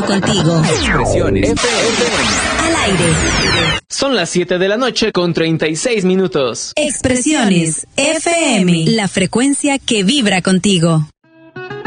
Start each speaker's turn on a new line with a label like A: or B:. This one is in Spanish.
A: contigo.
B: Expresiones FM.
A: Al aire.
C: Son las 7 de la noche con 36 minutos.
A: Expresiones FM. La frecuencia que vibra contigo.